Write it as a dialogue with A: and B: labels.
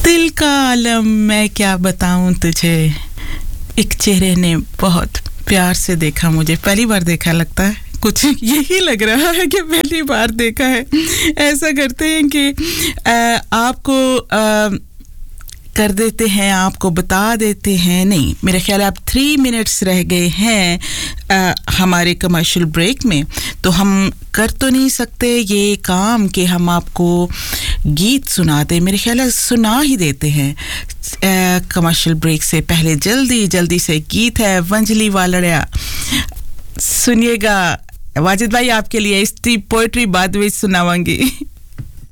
A: दिल का आलम मैं क्या बताऊं तुझे, एक चेहरे ने बहुत प्यार से देखा मुझे, पहली बार देखा लगता है, कुछ यही लग रहा है कि पहली बार देखा है। ऐसा करते हैं कि आपको कर देते हैं, आपको बता देते हैं। नहीं, मेरे ख्याल अब 3 मिनट्स रह गए हैं हमारे कमर्शियल ब्रेक में, तो हम कर तो नहीं सकते ये काम कि हम आपको गीत सुनाते। मेरे ख्याल सुना ही देते हैं कमर्शियल ब्रेक से पहले। जल्दी से गीत है वंजली वालड़िया, सुनिएगा। वाजिद भाई आपके लिए इस पोएट्री बाद में सुनावांगी।